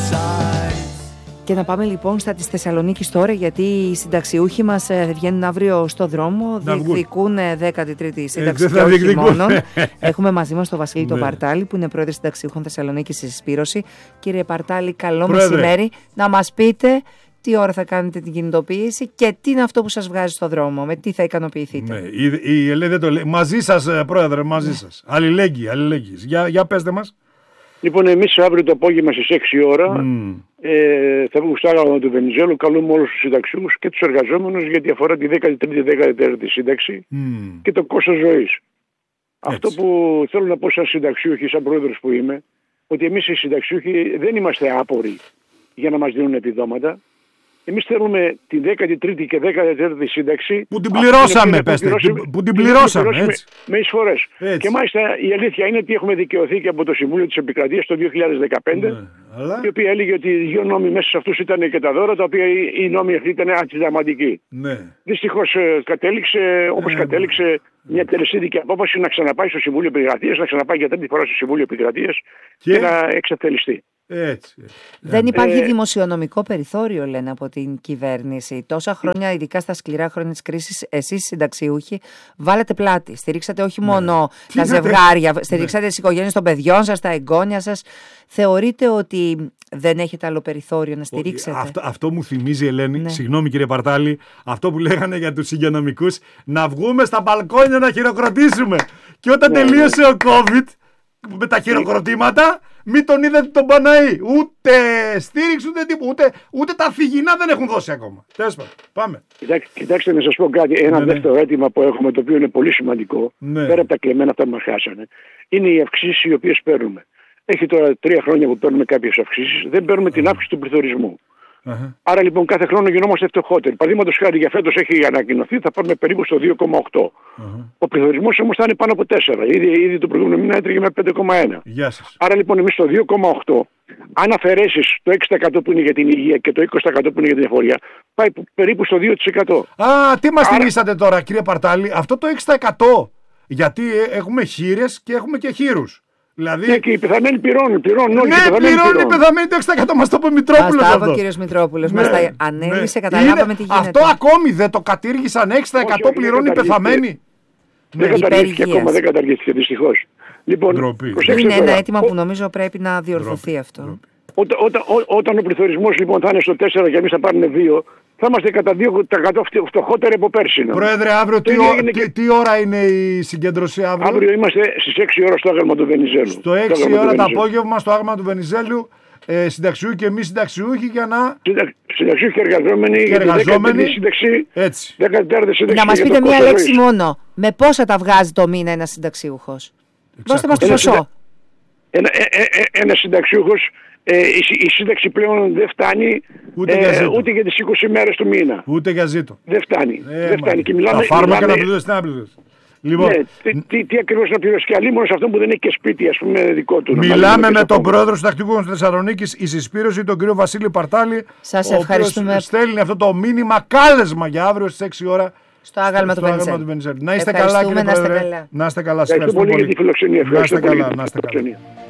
Και να πάμε λοιπόν στα της Θεσσαλονίκης τώρα, γιατί οι συνταξιούχοι μας βγαίνουν αύριο στο δρόμο, διεκδικούν 13η σύνταξη και όχι μόνον. Έχουμε μαζί μας τον Βασίλη τον Παρτάλη, που είναι πρόεδρος συνταξιούχων Θεσσαλονίκης στη Συσπήρωση. Κύριε Παρτάλη, καλό μεσημέρι. Να μας πείτε τι ώρα θα κάνετε την κινητοποίηση και τι είναι αυτό που σας βγάζει στο δρόμο, με τι θα ικανοποιηθείτε. Ναι, η ΕΛΕ δεν το λέει. Μαζί σας, πρόεδρε, μαζί σας. Αλληλέγγυη. Για πέστε μας. Λοιπόν, εμείς αύριο το απόγευμα στις 6 ώρα θα βγούμε στο άγαλμα του Βενιζέλου. Καλούμε όλους τους συνταξιούχους και τους εργαζόμενους, γιατί αφορά τη 13η-14η σύνταξη και το κόστος ζωής. Αυτό που θέλω να πω σαν συνταξιούχοι, σαν πρόεδρος που είμαι, ότι εμείς οι συνταξιούχοι δεν είμαστε άποροι για να μας δίνουν επιδόματα. Εμείς θέλουμε την 13η και 14η σύνταξη που την πληρώσαμε, πέστε, που την πληρώσαμε έτσι. Με εισφορές. Και μάλιστα η αλήθεια είναι ότι έχουμε δικαιωθεί και από το Συμβούλιο της Επικρατείας το 2015, η οποία έλεγε ότι οι δύο νόμοι μέσα σε αυτούς ήταν και τα δώρα, τα οποία οι νόμοι αυτοί ήταν αντισυνταγματικοί. Δυστυχώς κατέληξε, όπως κατέληξε, μια τελεσίδικη απόφαση να ξαναπάει στο Συμβούλιο Επικρατείας, να ξαναπάει για τρίτη φορά στο Συμβούλιο Επικρατείας και να εξαθελιστεί. Έτσι. Δεν υπάρχει δημοσιονομικό περιθώριο, λένε από την κυβέρνηση. Τόσα χρόνια, ειδικά στα σκληρά χρόνια της κρίσης, εσείς συνταξιούχοι βάλετε πλάτη. Στηρίξατε όχι μόνο τα ζευγάρια, στηρίξατε τις οικογένειες των παιδιών σας, τα εγγόνια σας. Θεωρείτε ότι δεν έχετε άλλο περιθώριο να στηρίξετε? Αυτό μου θυμίζει, Ελένη, συγγνώμη κύριε Παρτάλη, αυτό που λέγανε για τους υγειονομικούς, να βγούμε στα μπαλκόνια να χειροκροτήσουμε. Και όταν τελείωσε ο COVID με τα χειροκροτήματα, μην τον είδατε τον Παναή. Ούτε στήριξη, ούτε τίποτα. Ούτε τα φυγινά δεν έχουν δώσει ακόμα. Τέσπα, πάμε. Κοιτάξτε να σας πω κάτι. Ένα δεύτερο αίτημα που έχουμε, το οποίο είναι πολύ σημαντικό, πέρα από τα κλεμμένα αυτά που μας χάσανε, είναι οι αυξήσεις οι οποίες παίρνουμε. Έχει τώρα 3 χρόνια που παίρνουμε κάποιες αυξήσεις, δεν παίρνουμε την αύξηση του πληθωρισμού. Άρα λοιπόν κάθε χρόνο γινόμαστε φτωχότεροι. Παραδείγματος χάρη για φέτος έχει ανακοινωθεί, θα πάμε περίπου στο 2,8. Ο πληθωρισμός όμως θα είναι πάνω από 4. Ήδη το προηγούμενο μήνα έτρεγε με 5,1. Άρα λοιπόν εμείς το 2,8, αν αφαιρέσεις το 6% που είναι για την υγεία και το 20% που είναι για την εφορία, πάει περίπου στο 2%. Τι μας θυμήσατε τώρα, κύριε Παρτάλη, αυτό το 6%. Γιατί έχουμε χείρες και έχουμε και χείρους. Δηλαδή... Ναι, και οι πεθαμένοι πληρώνουν όλοι. Οι πεθαμένοι το 6%, μας το είπε ο Μητρόπουλος. Μας τα είπε ο κύριος Μητρόπουλος, μας τα ανέλησε, καταλάβαμε τι γίνεται. Αυτό ακόμη δεν το κατήργησαν, 6% πληρώνουν οι πεθαμένοι. Δεν καταργήθηκε ακόμα, δεν καταργήθηκε δυστυχώς. Λοιπόν, είναι ένα αίτημα που νομίζω πρέπει να διορθωθεί αυτό. Όταν ο πληθωρισμός λοιπόν θα είναι στο 4 και εμείς θα πάρουμε 2, θα είμαστε κατά 2% φτωχότεροι από πέρσι. Πρόεδρε, αύριο τι ώρα είναι η συγκέντρωση αύριο? Αύριο είμαστε στις 6 ώρα στο άγαλμα του Βενιζέλου. Στο 6 ώρα το απόγευμα στο άγαλμα του Βενιζέλου, συνταξιούχοι και μη συνταξιούχοι για να... Συνταξιούχοι και εργαζόμενοι για την 14η σύνταξη. Έτσι. Να μας πείτε μία λέξη μόνο. Με πόσα τα βγάζει το μήνα ένας συνταξιούχος? Δώστε μας το ποσό. Ένας συνταξιούχος, η σύνταξη πλέον δεν φτάνει ούτε για τις 20 μέρες του μήνα. Ούτε για ζήτο. Δεν φτάνει. Και τα φάρμακα να πληρώσεις, τι να πληρώσεις. Λοιπόν, τι ακριβώς να πληρώσει, και αλλήμον σε αυτό που δεν έχει και σπίτι, ας πούμε, δικό του. Μιλάμε με τον πρόεδρο του Συντακτικού της Θεσσαλονίκης, η Συσπήρωση, τον κύριο Βασίλη Παρτάλη. Σας ευχαριστούμε. Στέλνει αυτό το μήνυμα κάλεσμα για αύριο στις 6 ώρα στο άγαλμα του Βενιζέλου. Να είστε καλά, κύριε Πρόεδρε. Να είστε καλά. Ευχαριστώ πολύ για τη φιλοξενία. Να είστε καλά.